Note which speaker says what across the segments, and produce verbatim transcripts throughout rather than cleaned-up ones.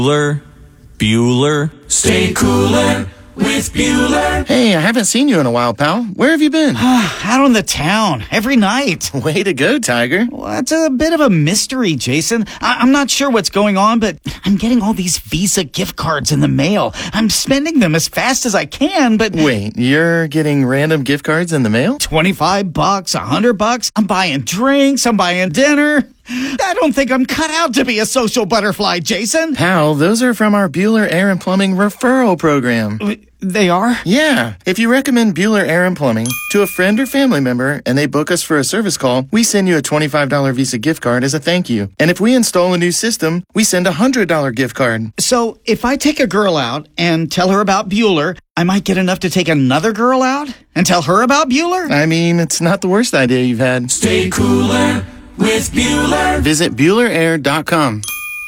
Speaker 1: Bueller, Bueller, stay cooler with Bueller.
Speaker 2: Hey, I haven't seen you in a while, pal. Where have you been?
Speaker 3: Out on the town, every night.
Speaker 2: Way to go, Tiger.
Speaker 3: Well, it's a bit of a mystery, Jason. I- I'm not sure what's going on, but I'm getting all these Visa gift cards in the mail. I'm spending them as fast as I can, but...
Speaker 2: Wait, you're getting random gift cards in the mail?
Speaker 3: twenty-five bucks, one hundred bucks. I'm buying drinks, I'm buying dinner. I don't think I'm cut out to be a social butterfly, Jason.
Speaker 2: Pal, those are from our Bueller Air and Plumbing referral program.
Speaker 3: They are?
Speaker 2: Yeah. If you recommend Bueller Air and Plumbing to a friend or family member and they book us for a service call, we send you a twenty-five dollars Visa gift card as a thank you. And if we install a new system, we send a one hundred dollars gift card.
Speaker 3: So if I take a girl out and tell her about Bueller, I might get enough to take another girl out and tell her about Bueller?
Speaker 2: I mean, it's not the worst idea you've had.
Speaker 1: Stay cooler with Bueller.
Speaker 2: Visit Bueller Air dot com.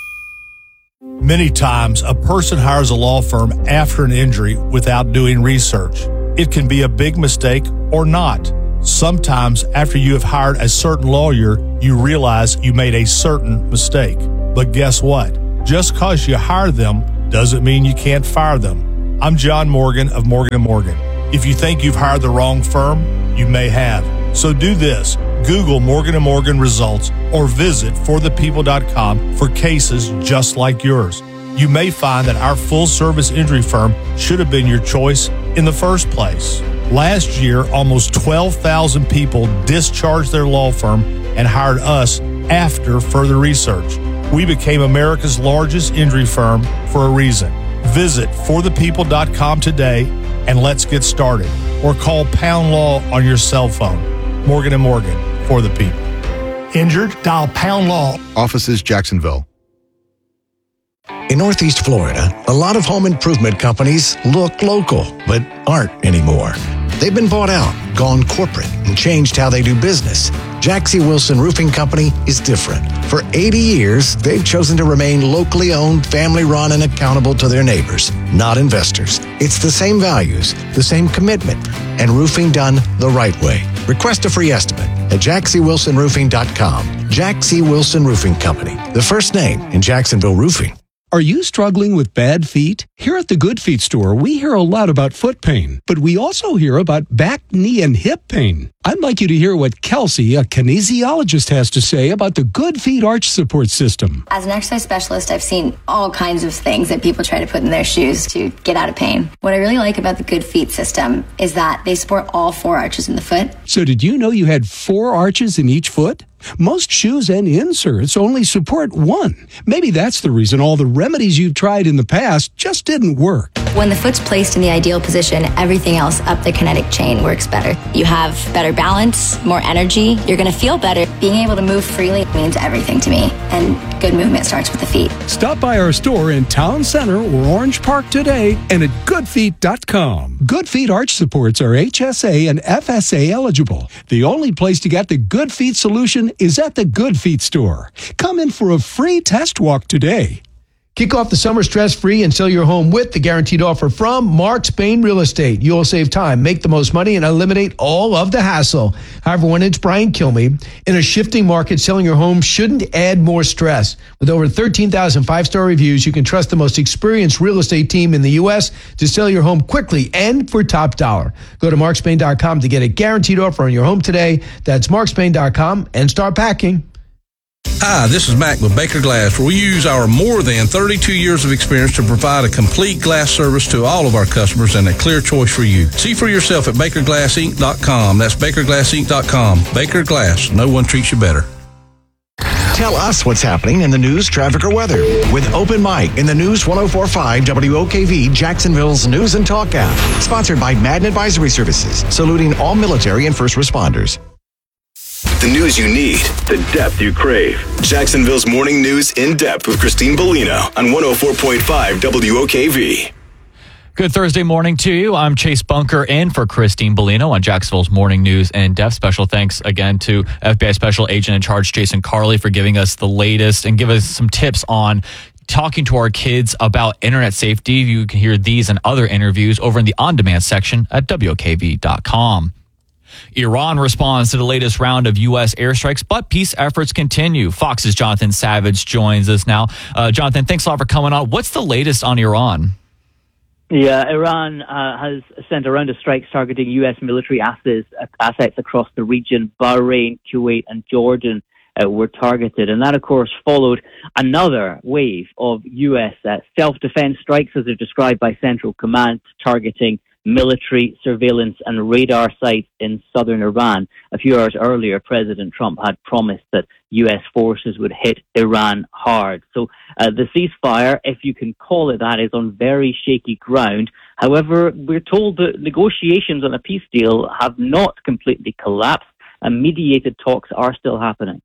Speaker 4: Many times, a person hires a law firm after an injury without doing research. It can be a big mistake or not. Sometimes, after you have hired a certain lawyer, you realize you made a certain mistake. But guess what? Just because you hire them doesn't mean you can't fire them. I'm John Morgan of Morgan and Morgan. If you think you've hired the wrong firm, you may have. So do this. Google Morgan and Morgan results or visit for the people dot com for cases just like yours. You may find that our full-service injury firm should have been your choice in the first place. Last year, almost twelve thousand people discharged their law firm and hired us after further research. We became America's largest injury firm for a reason. Visit for the people dot com today and let's get started. Or call Pound Law on your cell phone. Morgan and Morgan, for the people. Injured? Dial Pound Law.
Speaker 5: Offices, Jacksonville.
Speaker 6: In Northeast Florida, a lot of home improvement companies look local, but aren't anymore. They've been bought out, gone corporate, and changed how they do business. Jaxie Wilson Roofing Company is different. For eighty years, they've chosen to remain locally owned, family-run, and accountable to their neighbors, not investors. It's the same values, the same commitment, and roofing done the right way. Request a free estimate at Jaxie Wilson Roofing dot com. Jaxie Wilson Roofing Company, the first name in Jacksonville roofing.
Speaker 7: Are you struggling with bad feet? Here at the Good Feet store, we hear a lot about foot pain, but we also hear about back, knee, and hip pain. I'd like you to hear what Kelsey, a kinesiologist, has to say about the Good Feet arch support system.
Speaker 8: As an exercise specialist, I've seen all kinds of things that people try to put in their shoes to get out of pain. What I really like about the Good Feet system is that they support all four arches in the foot.
Speaker 7: So did you know you had four arches in each foot? Most shoes and inserts only support one. Maybe that's the reason all the remedies you've tried in the past just didn't work.
Speaker 8: When the foot's placed in the ideal position, everything else up the kinetic chain works better. You have better balance, more energy, you're going to feel better. Being able to move freely means everything to me, and good movement starts with the feet.
Speaker 7: Stop by our store in Town Center or Orange Park today and at good feet dot com. Good Feet arch supports are H S A and F S A eligible. The only place to get the Good Feet solution is at the Good Feet store. Come in for a free test walk today.
Speaker 9: Kick off the summer stress-free and sell your home with the guaranteed offer from Mark Spain Real Estate. You'll save time, make the most money, and eliminate all of the hassle. Hi, everyone. It's Brian Kilmeade. In a shifting market, selling your home shouldn't add more stress. With over thirteen thousand five-star reviews, you can trust the most experienced real estate team in the U S to sell your home quickly and for top dollar. Go to mark spain dot com to get a guaranteed offer on your home today. That's mark spain dot com and start packing.
Speaker 10: Hi, this is Mac with Baker Glass, where we use our more than thirty-two years of experience to provide a complete glass service to all of our customers and a clear choice for you. See for yourself at baker glass inc dot com. That's baker glass inc dot com. Baker Glass, no one treats you better.
Speaker 6: Tell us what's happening in the news, traffic, or weather with Open Mic in the News one oh four point five W O K V, Jacksonville's News and Talk app. Sponsored by Madden Advisory Services, saluting all military and first responders.
Speaker 11: The news you need, the depth you crave. Jacksonville's Morning News in Depth with Christine Bellino on one oh four point five W O K V.
Speaker 12: Good Thursday morning to you. I'm Chase Bunker in for Christine Bellino on Jacksonville's Morning News in Depth. Special thanks again to F B I Special Agent in Charge Jason Carley for giving us the latest and give us some tips on talking to our kids about internet safety. You can hear these and other interviews over in the on-demand section at W O K V dot com. Iran responds to the latest round of U S airstrikes, but peace efforts continue. Fox's Jonathan Savage joins us now. Uh, Jonathan, thanks a lot for coming on. What's the latest on Iran?
Speaker 5: Yeah, Iran uh, has sent a round of strikes targeting U S military assets, assets across the region. Bahrain, Kuwait, and Jordan uh, were targeted. And that, of course, followed another wave of U S uh, self-defense strikes, as they're described by Central Command, targeting military surveillance and radar sites in southern Iran. A few hours earlier, President Trump had promised that U S forces would hit Iran hard. So uh, the ceasefire, if you can call it that, is on very shaky ground. However, we're told that negotiations on a peace deal have not completely collapsed, and mediated talks are still happening.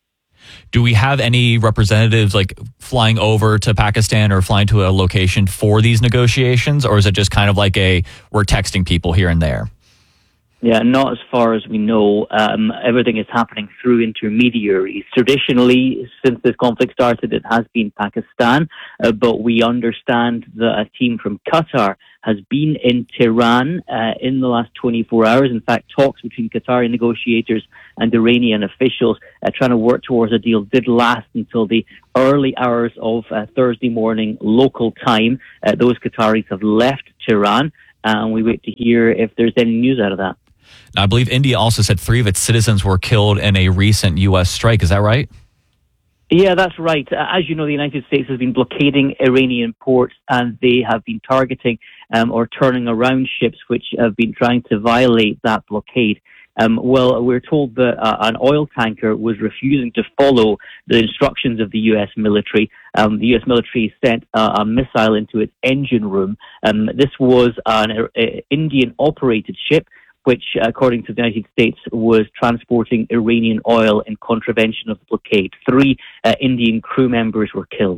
Speaker 12: Do we have any representatives like flying over to Pakistan or flying to a location for these negotiations, or is it just kind of like a we're texting people here and there?
Speaker 5: Yeah, not as far as we know. Um, everything is happening through intermediaries. Traditionally, since this conflict started, it has been Pakistan, uh, but we understand that a team from Qatar has been in Tehran uh, in the last twenty-four hours. In fact, talks between Qatari negotiators and Iranian officials uh, trying to work towards a deal did last until the early hours of uh, Thursday morning local time. Uh, those Qataris have left Tehran, and we wait to hear if there's any news out of that.
Speaker 12: Now, I believe India also said three of its citizens were killed in a recent U S strike. Is that right?
Speaker 5: Yeah, that's right. Uh, as you know, the United States has been blockading Iranian ports, and they have been targeting um, or turning around ships which have been trying to violate that blockade. Um, well, we're told that uh, an oil tanker was refusing to follow the instructions of the U S military. Um, the U S military sent uh, a missile into its engine room. Um, this was an uh, Indian-operated ship, which, according to the United States, was transporting Iranian oil in contravention of the blockade. Three uh, Indian crew members were killed.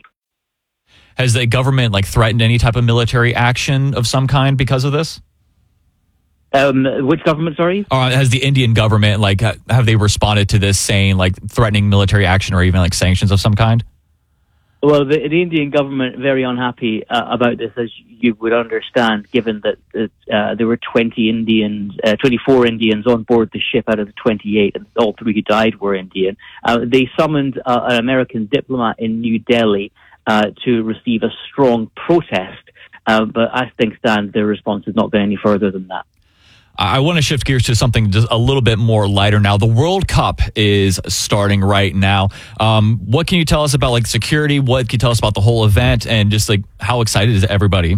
Speaker 12: Has the government like threatened any type of military action of some kind because of this?
Speaker 5: Um, which government, sorry?
Speaker 12: Uh, has the Indian government, like, have they responded to this saying, like, threatening military action or even, like, sanctions of some kind?
Speaker 5: Well, the, the Indian government very unhappy uh, about this, as you would understand, given that, that uh, there were twenty Indians, uh, twenty-four Indians on board the ship out of the twenty-eight, and all three who died were Indian. Uh, they summoned uh, an American diplomat in New Delhi uh, to receive a strong protest, uh, but as things stand, their response has not been any further than that.
Speaker 12: I want to shift gears to something just a little bit more lighter now. The World Cup is starting right now. Um, what can you tell us about like security? What can you tell us about the whole event, and just like how excited is everybody?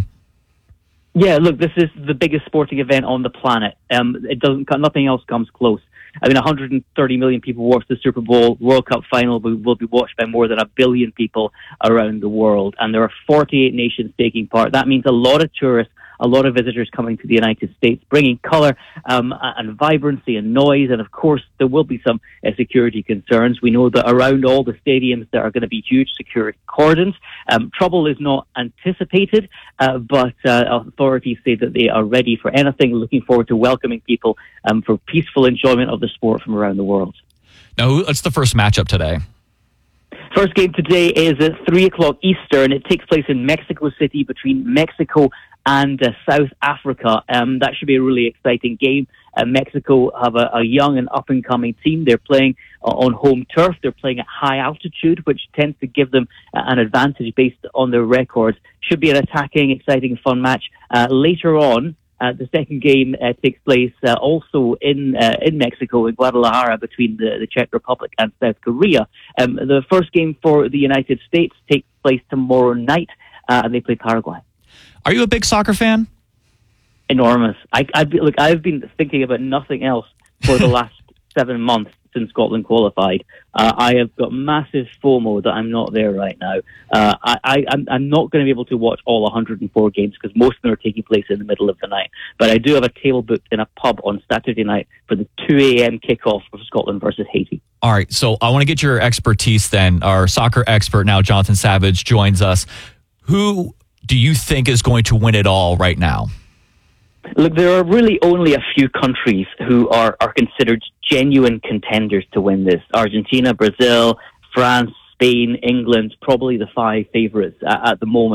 Speaker 5: Yeah, look, this is the biggest sporting event on the planet. Um, it doesn't, nothing else comes close. I mean, one hundred thirty million people watch the Super Bowl. World Cup final will be watched by more than a billion people around the world, and there are forty-eight nations taking part. That means a lot of tourists, a lot of visitors coming to the United States, bringing colour um, and vibrancy and noise. And, of course, there will be some uh, security concerns. We know that around all the stadiums there are going to be huge security cordons. Um, trouble is not anticipated, uh, but uh, authorities say that they are ready for anything, looking forward to welcoming people um, for peaceful enjoyment of the sport from around the world.
Speaker 12: Now, what's the first matchup today?
Speaker 5: First game today is at three o'clock Eastern. It takes place in Mexico City between Mexico and uh, South Africa. Um, that should be a really exciting game. Uh, Mexico have a, a young and up-and-coming team. They're playing uh, on home turf. They're playing at high altitude, which tends to give them uh, an advantage based on their records. Should be an attacking, exciting, fun match. Uh, later on, Uh, the second game uh, takes place uh, also in uh, in Mexico, in Guadalajara, between the, the Czech Republic and South Korea. Um, the first game for the United States takes place tomorrow night, uh, and they play Paraguay.
Speaker 12: Are you a big soccer fan?
Speaker 5: Enormous. I, I've been, look, I've been thinking about nothing else for the last seven months since Scotland qualified. Uh, I have got massive FOMO that I'm not there right now. Uh, I, I, I'm, I'm not going to be able to watch all one hundred four games because most of them are taking place in the middle of the night. But I do have a table booked in a pub on Saturday night for the two a.m. kickoff of Scotland versus Haiti.
Speaker 12: All right, so I want to get your expertise then. Our soccer expert now, Jonathan Savage, joins us. Who do you think is going to win it all right now?
Speaker 5: Look, there are really only a few countries who are, are considered genuine contenders to win this. Argentina, Brazil, France, Spain, England, probably the five favourites at, at the moment.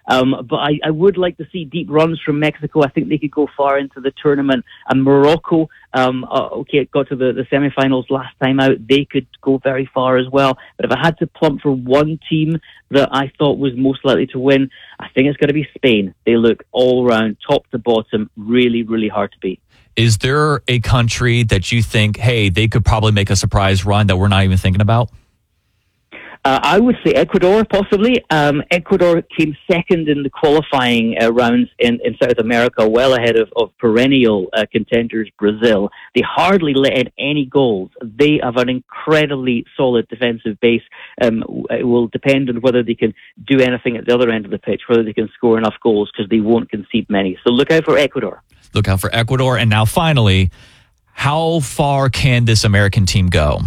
Speaker 5: Um, but I, I would like to see deep runs from Mexico. I think they could go far into the tournament. And Morocco, um, uh, okay, it got to the, the semifinals last time out. They could go very far as well. But if I had to plump for one team that I thought was most likely to win, I think it's going to be Spain. They look all around, top to bottom, really, really hard to beat.
Speaker 12: Is there a country that you think, hey, they could probably make a surprise run that we're not even thinking about?
Speaker 5: Uh, I would say Ecuador, possibly. Um, Ecuador came second in the qualifying uh, rounds in, in South America, well ahead of, of perennial uh, contenders Brazil. They hardly let in any goals. They have an incredibly solid defensive base. Um, it will depend on whether they can do anything at the other end of the pitch, whether they can score enough goals, because they won't concede many. So look out for Ecuador.
Speaker 12: Look out for Ecuador. And now finally, how far can this American team go?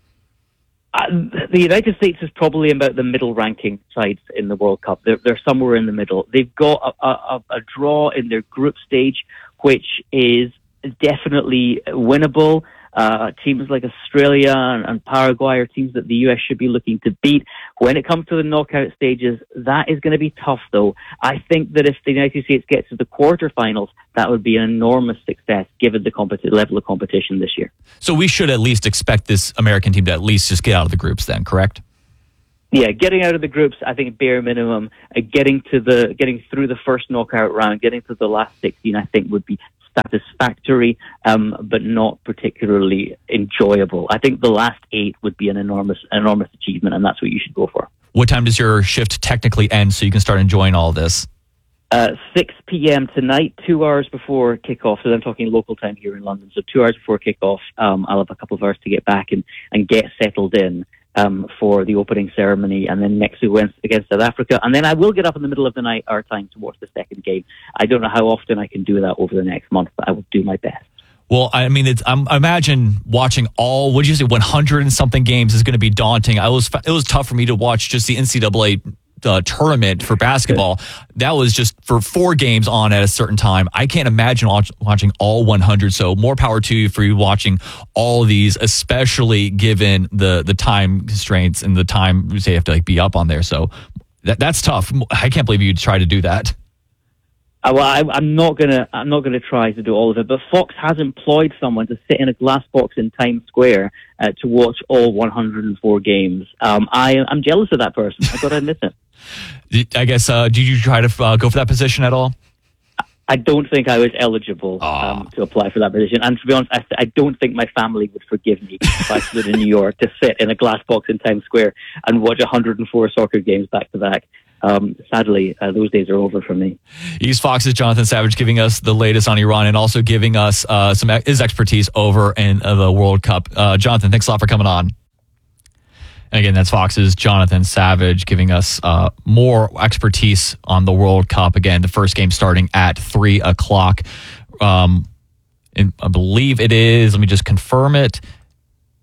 Speaker 5: Uh, the United States is probably about the middle ranking sides in the World Cup. They're, they're somewhere in the middle. They've got a, a, a draw in their group stage, which is definitely winnable. Uh, teams like Australia and, and Paraguay are teams that the U S should be looking to beat. When it comes to the knockout stages, that is going to be tough, though. I think that if the United States gets to the quarterfinals, that would be an enormous success given the competi- level of competition this year.
Speaker 12: So we should at least expect this American team to at least just get out of the groups then, correct?
Speaker 5: Yeah, getting out of the groups, I think bare minimum. Uh, getting to the getting through the first knockout round, getting to the last sixteen, I think would be satisfactory, um, but not particularly enjoyable. I think the last eight would be an enormous, enormous achievement, and that's what you should go for.
Speaker 12: What time does your shift technically end so you can start enjoying all this?
Speaker 5: Uh, six p.m. tonight, two hours before kickoff. So I'm talking local time here in London. So two hours before kickoff, um, I'll have a couple of hours to get back and, and get settled in um, for the opening ceremony, and then next week against South Africa. And then I will get up in the middle of the night, our time, to watch the second game. I don't know how often I can do that over the next month, but I will do my best.
Speaker 12: Well, I mean, it's, I'm, I imagine watching all, what did you say, one hundred and something games is going to be daunting. I was, it was tough for me to watch just the N C double A uh, tournament for basketball. That was just for four games on at a certain time. I can't imagine watch, watching all one hundred. So more power to you for you watching all these, especially given the the time constraints and the time you say you have to like be up on there. So that, that's tough. I can't believe you'd try to do that.
Speaker 5: Uh, well, I, I'm not gonna. I'm not gonna try to do all of it. But Fox has employed someone to sit in a glass box in Times Square uh, to watch all one hundred four games. Um, I, I'm jealous of that person. I gotta admit it.
Speaker 12: I guess. Uh, did you try to uh, go for that position at all?
Speaker 5: I don't think I was eligible um, to apply for that position. And to be honest, I, th- I don't think my family would forgive me if I stood in New York to sit in a glass box in Times Square and watch one hundred four soccer games back to back. Um, sadly, uh, those days are over for me.
Speaker 12: East Fox's Jonathan Savage giving us the latest on Iran and also giving us uh, some his expertise over in uh, the World Cup. Uh, Jonathan, thanks a lot for coming on. And again, that's Fox's Jonathan Savage giving us uh, more expertise on the World Cup. Again, the first game starting at three o'clock. Um, and I believe it is, let me just confirm it.